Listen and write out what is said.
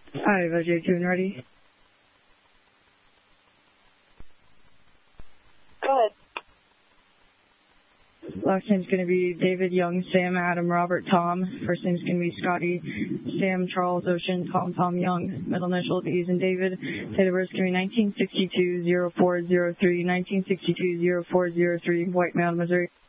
Hi, J2 and ready. Go ahead. Last name's going to be David, Young, Sam, Adam, Robert, Tom. First name's going to be Scotty, Sam, Charles, Ocean, Tom, Young. Middle initials, E's and David. Date of birth is going to be 1962-0403, 1962-0403, White Mound, Missouri.